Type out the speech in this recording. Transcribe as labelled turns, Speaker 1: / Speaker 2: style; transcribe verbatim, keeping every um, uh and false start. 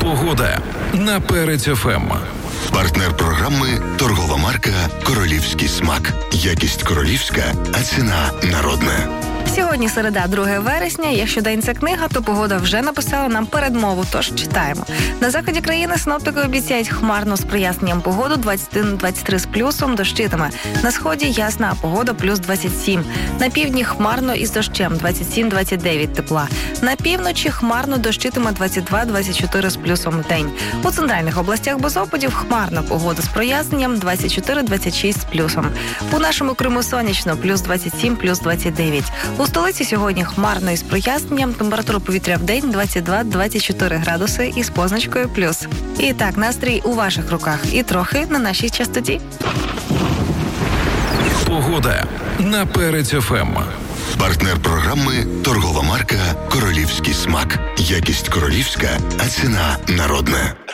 Speaker 1: Погода на Перець еф ем.
Speaker 2: Партнер програми – торгова марка «Королівський смак». Якість королівська, а ціна народна.
Speaker 3: Сьогодні середа, друге вересня. Якщо день це книга, то погода вже написала нам передмову, тож читаємо. На заході країни синоптики обіцяють хмарно з проясненням погоду двадцять один - двадцять три з плюсом, дощитиме. На сході ясна погода плюс двадцять сім. На півдні хмарно із дощем двадцять сім - двадцять дев'ять тепла. На півночі хмарно дощитиме двадцять два - двадцять чотири з плюсом в день. У центральних областях без опадів хмарна погода з проясненням двадцять чотири - двадцять шість з плюсом. У нашому Криму сонячно плюс двадцять сім - плюс двадцять дев'ять. У столиці сьогодні хмарно із проясненням, температура повітря в день двадцять два - двадцять чотири градуси із позначкою плюс. І так, настрій у ваших руках і трохи на нашій частоті.
Speaker 1: Погода на Перець еф ем.
Speaker 2: Партнер програми – торгова марка «Королівський смак». Якість королівська, а ціна народна.